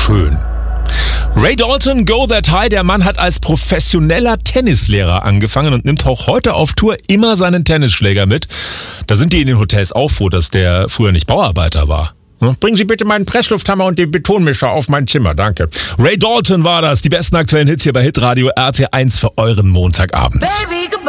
schön. Ray Dalton, Go That High, der Mann hat als professioneller Tennislehrer angefangen und nimmt auch heute auf Tour immer seinen Tennisschläger mit. Da sind die in den Hotels auch froh, dass der früher nicht Bauarbeiter war. Bringen Sie bitte meinen Presslufthammer und den Betonmischer auf mein Zimmer, danke. Ray Dalton war das, die besten aktuellen Hits hier bei Hitradio RT1 für euren Montagabend. Baby,